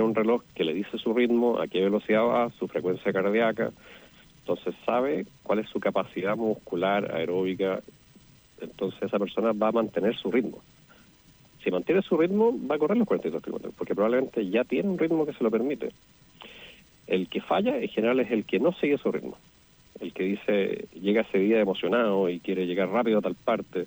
un reloj que le dice su ritmo, a qué velocidad va, su frecuencia cardíaca. Entonces sabe cuál es su capacidad muscular, aeróbica. Entonces esa persona va a mantener su ritmo. Si mantiene su ritmo, va a correr los 42 kilómetros, porque probablemente ya tiene un ritmo que se lo permite. El que falla, en general, es el que no sigue su ritmo. El que dice, llega ese día emocionado y quiere llegar rápido a tal parte,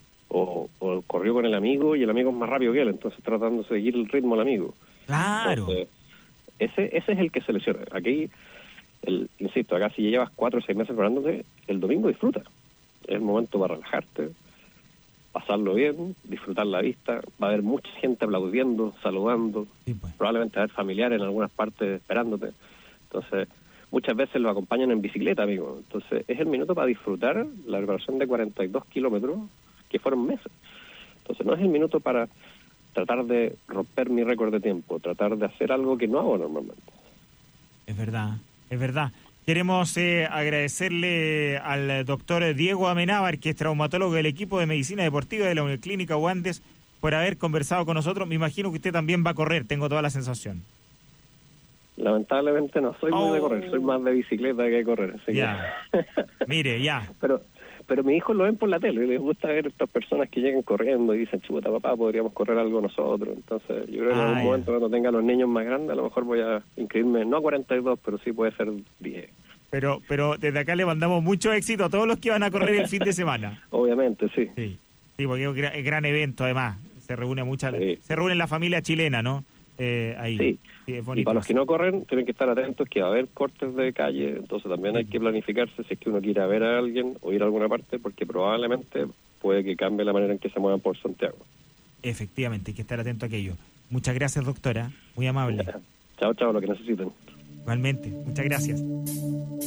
o corrió con el amigo y el amigo es más rápido que él, entonces tratando de seguir el ritmo al amigo. Claro. Entonces, ese es el que se lesiona. Aquí, insisto, acá si llevas 4 o 6 meses preparándote, el domingo disfruta. Es el momento para relajarte, pasarlo bien, disfrutar la vista. Va a haber mucha gente aplaudiendo, saludando, Sí, pues. probablemente va a haber familiares en algunas partes esperándote. Entonces, muchas veces lo acompañan en bicicleta, amigo. Entonces, es el minuto para disfrutar la preparación de 42 kilómetros, que fueron meses. Entonces, no es el minuto para tratar de romper mi récord de tiempo, tratar de hacer algo que no hago normalmente. Es verdad, es verdad. Queremos agradecerle al doctor Diego Amenábar, que es traumatólogo del equipo de medicina deportiva de la Uniclínica Wandes, por haber conversado con nosotros. Me imagino que usted también va a correr, tengo toda la sensación. Lamentablemente no soy muy de correr, soy más de bicicleta que de correr. Así ya. Que... Mire, ya. Pero mis hijos lo ven por la tele, les gusta ver estas personas que llegan corriendo y dicen, chuta papá, podríamos correr algo nosotros. Entonces yo creo que en algún momento cuando tenga los niños más grandes, a lo mejor voy a inscribirme, no a 42, pero sí puede ser 10. Pero desde acá le mandamos mucho éxito a todos los que van a correr el fin de semana. Obviamente, sí. Sí, porque es un gran evento además. Se reúne se reúne la familia chilena, ¿no? Ahí. Sí. Es bonito. Y para los que no corren, tienen que estar atentos que va a haber cortes de calle, entonces también hay que planificarse si es que uno quiere ver a alguien o ir a alguna parte, porque probablemente puede que cambie la manera en que se muevan por Santiago. Efectivamente, hay que estar atento a aquello. Muchas gracias, doctora. Muy amable. Chao, lo que necesiten. Igualmente, muchas gracias.